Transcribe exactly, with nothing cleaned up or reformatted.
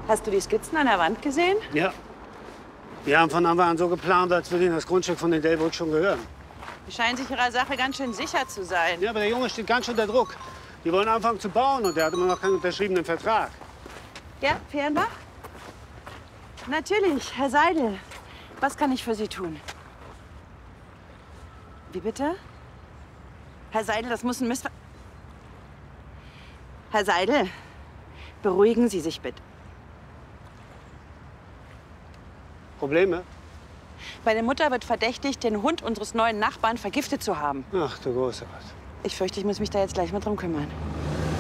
Hast du die Skizzen an der Wand gesehen? Ja. Wir haben von Anfang an so geplant, als würde ihnen das Grundstück von den Delbrück schon gehören. Die scheinen sich ihrer Sache ganz schön sicher zu sein. Ja, aber der Junge steht ganz schön unter Druck. Die wollen anfangen zu bauen und der hat immer noch keinen unterschriebenen Vertrag. Ja, Fehrenbach? Natürlich, Herr Seidel. Was kann ich für Sie tun? Wie bitte? Herr Seidel, das muss ein Missver... Herr Seidel, beruhigen Sie sich bitte. Probleme? Meine Mutter wird verdächtigt, den Hund unseres neuen Nachbarn vergiftet zu haben. Ach, du großer Gott. Ich fürchte, ich muss mich da jetzt gleich mal drum kümmern.